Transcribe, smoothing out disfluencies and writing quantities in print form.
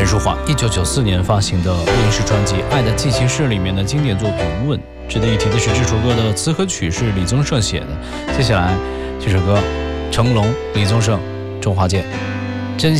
陈淑桦1994年发行的录音室专辑《爱的进行式》里面的经典作品《问》。值得一提的是，这首歌的词和曲是李宗盛写的。接下来这首歌，成龙、李宗盛、周华健。